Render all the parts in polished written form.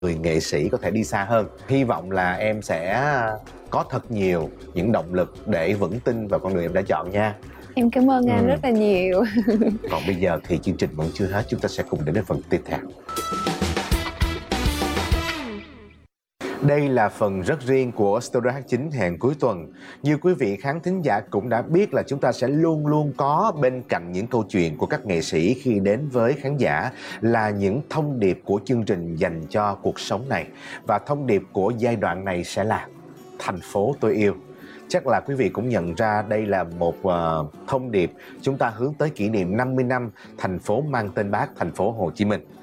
người nghệ sĩ có thể đi xa hơn. Hy vọng là em sẽ có thật nhiều những động lực để vững tin vào con đường em đã chọn nha. Em cảm ơn anh rất là nhiều. Còn bây giờ thì chương trình vẫn chưa hết, chúng ta sẽ cùng đến với phần tiếp theo. Đây là phần rất riêng của Studio H9 hẹn cuối tuần. Như quý vị khán thính giả cũng đã biết là chúng ta sẽ luôn luôn có bên cạnh những câu chuyện của các nghệ sĩ khi đến với khán giả là những thông điệp của chương trình dành cho cuộc sống này. Và thông điệp của giai đoạn này sẽ là thành phố tôi yêu. Chắc là quý vị cũng nhận ra đây là một thông điệp chúng ta hướng tới kỷ niệm 50 năm thành phố mang tên Bác, thành phố Hồ Chí Minh.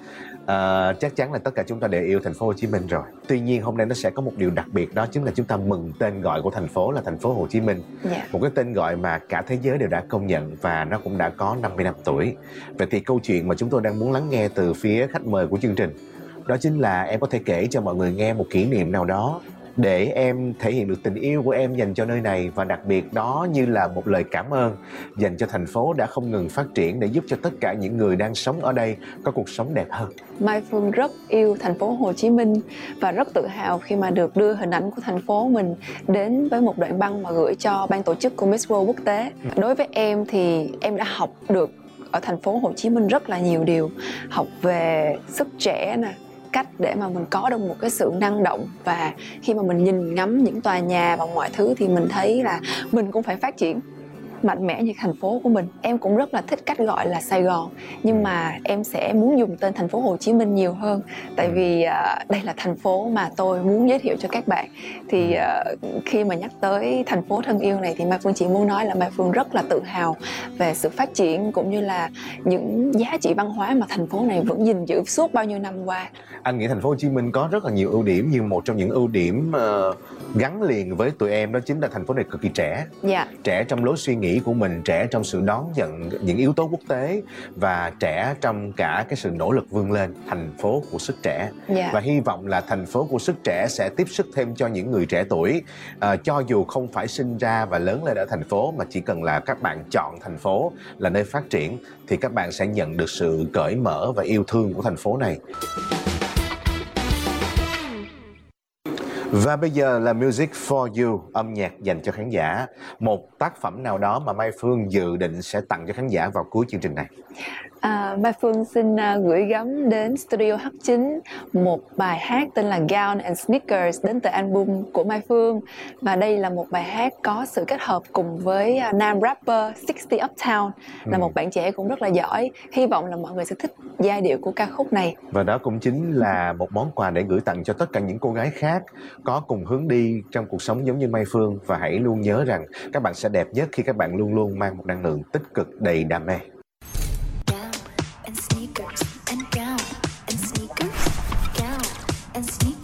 Chắc chắn là tất cả chúng ta đều yêu thành phố Hồ Chí Minh rồi. Tuy nhiên hôm nay nó sẽ có một điều đặc biệt, đó chính là chúng ta mừng tên gọi của thành phố là thành phố Hồ Chí Minh. Một cái tên gọi mà cả thế giới đều đã công nhận và nó cũng đã có 50 năm tuổi. Vậy thì câu chuyện mà chúng tôi đang muốn lắng nghe từ phía khách mời của chương trình, đó chính là em có thể kể cho mọi người nghe một kỷ niệm nào đó để em thể hiện được tình yêu của em dành cho nơi này, và đặc biệt đó như là một lời cảm ơn dành cho thành phố đã không ngừng phát triển để giúp cho tất cả những người đang sống ở đây có cuộc sống đẹp hơn. Mai Phương rất yêu thành phố Hồ Chí Minh và rất tự hào khi mà được đưa hình ảnh của thành phố mình đến với một đoạn băng mà gửi cho ban tổ chức của Miss World quốc tế. Đối với em thì em đã học được ở thành phố Hồ Chí Minh rất là nhiều điều, học về sức trẻ nè, cách để mà mình có được một cái sự năng động, và khi mà mình nhìn ngắm những tòa nhà và mọi thứ thì mình thấy là mình cũng phải phát triển mạnh mẽ như thành phố của mình. Em cũng rất là thích cách gọi là Sài Gòn, nhưng mà em sẽ muốn dùng tên thành phố Hồ Chí Minh nhiều hơn, tại vì đây là thành phố mà tôi muốn giới thiệu cho các bạn. Thì khi mà nhắc tới thành phố thân yêu này thì Mai Phương chỉ muốn nói là Mai Phương rất là tự hào về sự phát triển cũng như là những giá trị văn hóa mà thành phố này vẫn gìn giữ suốt bao nhiêu năm qua. Anh nghĩ thành phố Hồ Chí Minh có rất là nhiều ưu điểm, nhưng một trong những ưu điểm gắn liền với tụi em đó chính là thành phố này cực kỳ trẻ. Trẻ trong lối suy nghĩ của mình, trẻ trong sự đón nhận những yếu tố quốc tế, và trẻ trong cả cái sự nỗ lực vươn lên. Thành phố của sức trẻ. Và hy vọng là thành phố của sức trẻ sẽ tiếp sức thêm cho những người trẻ tuổi, cho dù không phải sinh ra và lớn lên ở thành phố, mà chỉ cần là các bạn chọn thành phố là nơi phát triển thì các bạn sẽ nhận được sự cởi mở và yêu thương của thành phố này. Và bây giờ là Music for You, âm nhạc dành cho khán giả. Một tác phẩm nào đó mà Mai Phương dự định sẽ tặng cho khán giả vào cuối chương trình này. Mai Phương xin gửi gắm đến Studio H9 một bài hát tên là Gown and Sneakers đến từ album của Mai Phương. Và đây là một bài hát có sự kết hợp cùng với nam rapper 60 Uptown, là một bạn trẻ cũng rất là giỏi. Hy vọng là mọi người sẽ thích giai điệu của ca khúc này. Và đó cũng chính là một món quà để gửi tặng cho tất cả những cô gái khác có cùng hướng đi trong cuộc sống giống như Mai Phương. Và hãy luôn nhớ rằng các bạn sẽ đẹp nhất khi các bạn luôn luôn mang một năng lượng tích cực đầy đam mê. And sneakers and gown and sneakers, gown and sneakers.